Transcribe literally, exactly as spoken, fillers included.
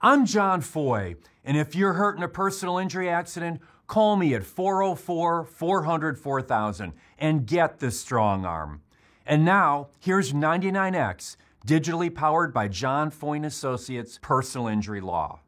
I'm John Foy, and if you're hurt in a personal injury accident, call me at four oh four, four hundred, four thousand and get the strong arm. And now, here's ninety-nine X, digitally powered by John Foy and Associates Personal Injury Law.